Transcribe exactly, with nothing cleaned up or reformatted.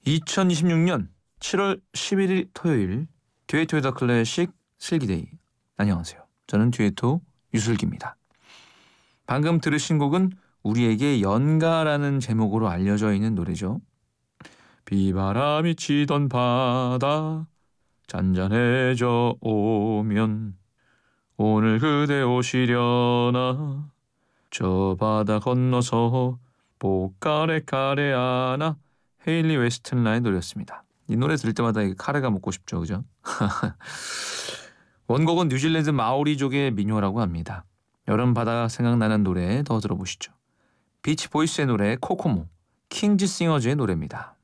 이천이십육 년 칠월 십일일 토요일 듀에토의 더 클래식 슬기데이. 안녕하세요. 저는 듀에토 유슬기입니다. 방금 들으신 곡은 우리에게 연가라는 제목으로 알려져 있는 노래죠. 비바람이 치던 바다 잔잔해져 오면 오늘 그대 오시려나 저 바다 건너서 보카레 카레 하나. 헤일리 웨스턴라의 노래였습니다. 이 노래 들을 때마다 카레가 먹고 싶죠, 그죠? 원곡은 뉴질랜드 마오리족의 민요라고 합니다. 여름 바다가 생각나는 노래 더 들어보시죠. 비치 보이스의 노래 코코모, 킹즈 싱어즈의 노래입니다.